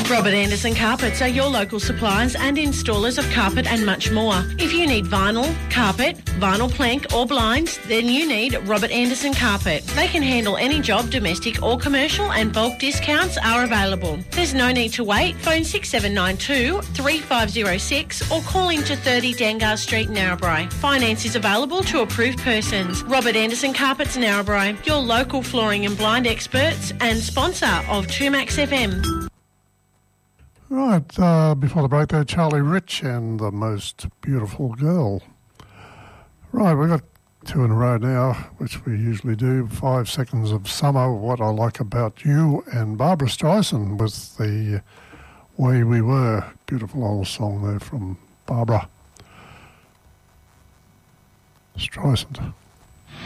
Robert Anderson Carpets are your local suppliers and installers of carpet and much more. If you need vinyl, carpet, vinyl plank or blinds, then you need Robert Anderson Carpet. They can handle any job, domestic or commercial, and bulk discounts are available. There's no need to wait. Phone 6792 3506 or call into 30 Dangar Street, Narrabri. Finance is available to approved persons. Robert Anderson Carpets, Narrabri, your local flooring and blind experts and sponsor of 2Max FM. Right, before the break there, Charlie Rich and The Most Beautiful Girl. Right, we've got two in a row now, which we usually do. 5 Seconds of Summer, What I Like About You, and Barbara Streisand with The Way We Were. Beautiful old song there from Barbara Streisand.